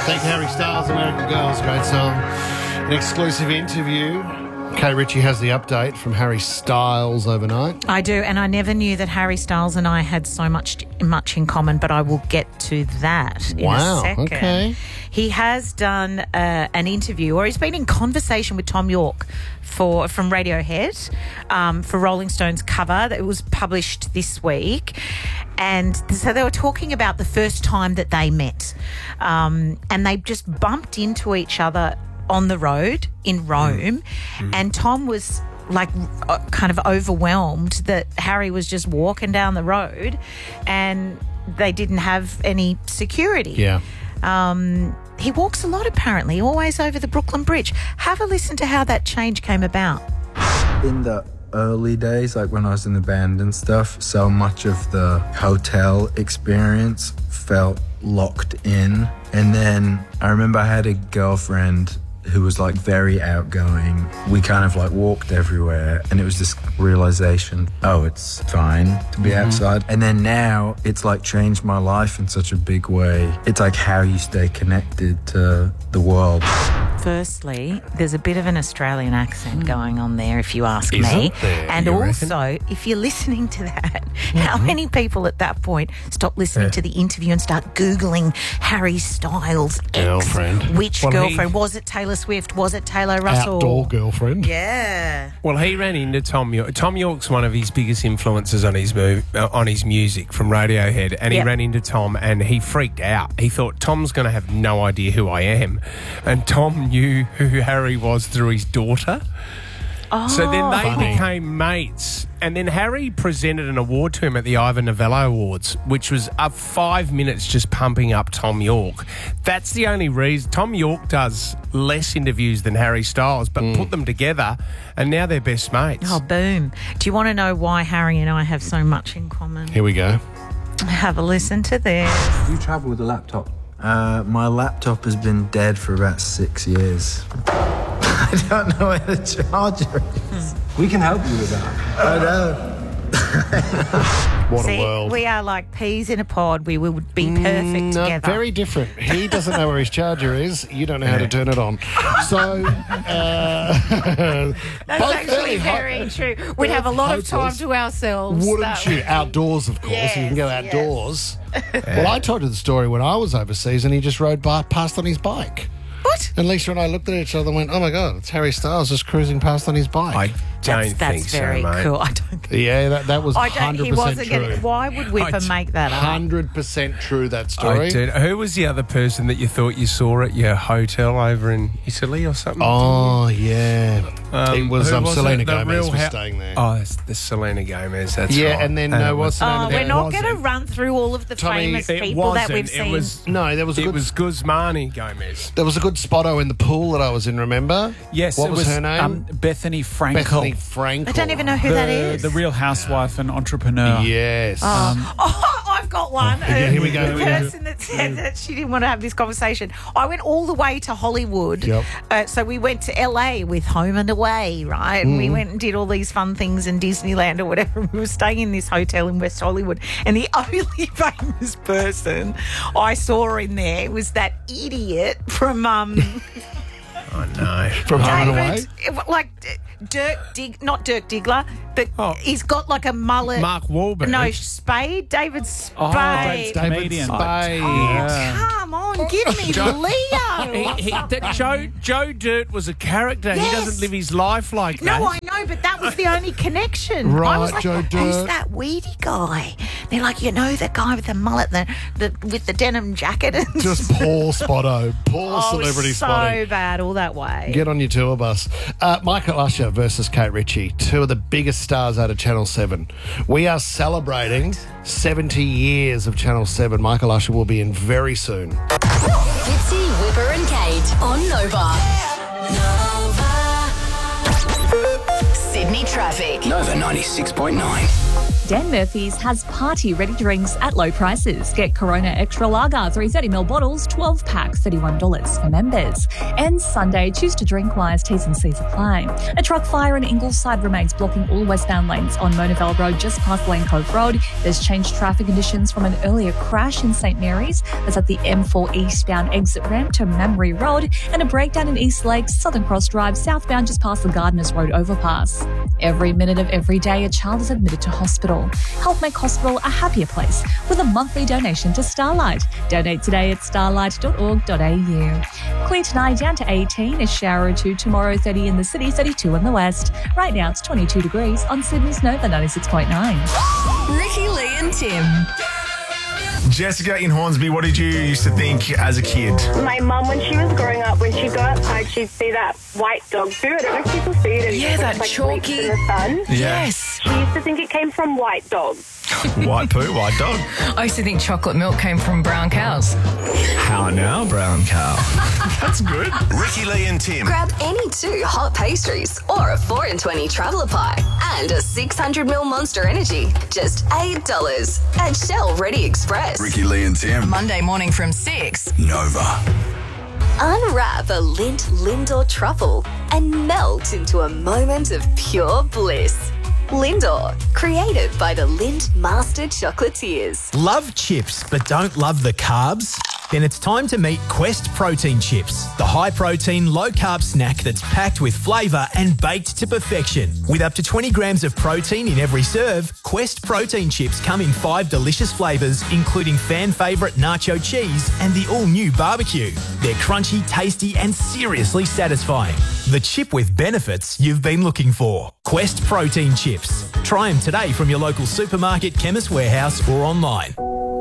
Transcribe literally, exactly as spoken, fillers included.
Thank Harry Styles, American Girls, great song. An exclusive interview. Kate Ritchie has the update from Harry Styles overnight. I do, and I never knew that Harry Styles and I had so much much in common, but I will get to that in Wow, a second. okay. He has done uh, an interview, or he's been in conversation with Tom York for from Radiohead um, for Rolling Stone's cover that was published this week. And so they were talking about the first time that they met, um, and they just bumped into each other on the road in Rome, mm. and Tom was like uh, kind of overwhelmed that Harry was just walking down the road and they didn't have any security. Yeah. Um, he walks a lot apparently, always over the Brooklyn Bridge. Have a listen to how that change came about. In the early days, like when I was in the band and stuff, so much of the hotel experience felt locked in. And then I remember I had a girlfriend who was like very outgoing. We kind of like walked everywhere, and it was this realization, oh, it's fine to be mm-hmm. outside. And then now it's like changed my life in such a big way. It's like how you stay connected to the world. Firstly, there's a bit of an Australian accent going on there, if you ask Isn't me. there, and you also, reckon? if you're listening to that, mm-hmm. how many people at that point stop listening yeah. to the interview and start Googling Harry Styles' girlfriend? Ex? Which well, girlfriend? He... Was it Taylor Swift? Was it Taylor Russell? Outdoor girlfriend. Yeah. Well, he ran into Tom York. Tom York's one of his biggest influences on his move, uh, on his music from Radiohead, and he yep. ran into Tom, and he freaked out. He thought Tom's going to have no idea who I am, and Tom knew who Harry was through his daughter. Oh, so then they funny. became mates, and then Harry presented an award to him at the Ivor Novello Awards, which was up five minutes just pumping up Tom York. That's the only reason. Tom York does less interviews than Harry Styles, but mm. put them together, and now they're best mates. Oh, boom. Do you want to know why Harry and I have so much in common? Here we go. Have a listen to this. You travel with a laptop? Uh, my laptop has been dead for about six years. I don't know where the charger is. We can help you with that. I know. What See, a world. we are like peas in a pod. We would be perfect Mm, no, together. very different. He doesn't know where his charger is. You don't know how to turn it on. So, uh, That's both actually fairly very hot- true. We'd have a lot of time hopeless. to ourselves. Wouldn't That you? would be- Outdoors, of course. Yes, you can go yes. outdoors. Well, I told you the story when I was overseas and he just rode by, past on his bike. What? And Lisa and I looked at each other and went, oh, my God, it's Harry Styles just cruising past on his bike. I don't That's, that's think very so, mate. cool. I don't think. yeah, that, that was I one don't. hundred He percent wasn't true. going to. Why would Whipper I- make that up? one hundred percent true, that I story. did. Who was the other person that you thought you saw at your hotel over in Italy or something? Oh, yeah. Um, it was who um, was Selena it? The Gomez Real was Hou- staying there. Oh, that's the Selena Gomez. That's Yeah, right. and then, no, it what's the name Oh, of we're that? not wasn't. going to run through all of the Tommy, famous It people that wasn't. we've seen. It was. No, there was a It good was Guzmani Gomez. There was a good spotto in the pool that I was in, remember? Yes, What it was, was her name? Um, Bethany Frankel, Bethany Frankel. I don't even know who that is. the real housewife and entrepreneur. Yes. Oh, I've got one. Yeah, here we go, The here we go. person that said that she didn't want to have this conversation. I went all the way to Hollywood. Yep. Uh, so we went to L A with Home and Away, right? And Mm. we went and did all these fun things in Disneyland or whatever. We were staying in this hotel in West Hollywood. And the only famous person I saw in there was that idiot from... Um, Oh, no. From Home and Away? David, it- like Dirk Dig, not Dirk Diggler, but Oh. he's got like a mullet. Mark Wahlberg. No, Spade, David Spade. Oh, David David Comedian. Spade. Oh, Yeah. come on, give me Leo. He, he, that Joe Joe Dirt was a character. Yes. He doesn't live his life like that. No, I know, but that was the only connection. I Right, was like, Joe who's Dirt. that weedy guy? They're like, you know, the guy with the mullet, the, the with the denim jacket. And Just poor spotto. Poor oh, celebrity so spotting. bad all that way. Get on your tour bus. Uh, Michael Usher versus Kate Ritchie, two of the biggest stars out of Channel seven. We are celebrating seventy years of Channel seven. Michael Usher will be in very soon. Fitzy, Whipper and Kate on Nova. Nova. Sydney traffic. Nova ninety-six point nine. Dan Murphy's has party-ready drinks at low prices. Get Corona Extra Lager, three thirty milliliter bottles, twelve pack, thirty-one dollars for members. And Sunday, choose to drink wise, T's and C's apply. A truck fire in Ingleside remains blocking all westbound lanes on Monavale Road just past Lane Cove Road. There's changed traffic conditions from an earlier crash in St Mary's. That's at the M four eastbound exit ramp to Mamrie Road, and a breakdown in East Lakes, Southern Cross Drive, southbound just past the Gardeners Road overpass. Every minute of every day, a child is admitted to hospital. Help make hospital a happier place with a monthly donation to Starlight. Donate today at starlight dot org dot a u. Clear tonight down to eighteen, a shower or two tomorrow, thirty in the city, thirty-two in the west. Right now it's twenty-two degrees on Sydney's Nova ninety-six point nine. Ricky, Lee and Tim. Jessica in Hornsby, what did you used to think as a kid? My mum, when she was growing up, when she'd go outside, she'd see that white dog poo. I don't know if people see it anymore. Yeah, that it's like chalky. in the sun. Yes. She used to think it came from white dogs. White poo, white dog. I used to think chocolate milk came from brown cows. How now, brown cow? That's good. Ricky, Lee and Tim. Grab any two hot pastries or a four in twenty traveller pie and a six hundred milliliter Monster Energy. Just eight dollars at Shell Ready Express. Ricky, Lee and Tim. Monday morning from six. Nova. Unwrap a Lindt Lindor truffle and melt into a moment of pure bliss. Lindor, created by the Lindt Master Chocolatiers. Love chips but don't love the carbs? Then it's time to meet Quest Protein Chips, the high-protein, low-carb snack that's packed with flavour and baked to perfection. With up to twenty grams of protein in every serve, Quest Protein Chips come in five delicious flavours, including fan favourite nacho cheese and the all-new barbecue. They're crunchy, tasty and seriously satisfying. The chip with benefits you've been looking for. Quest Protein Chips. Try them today from your local supermarket, chemist warehouse or online.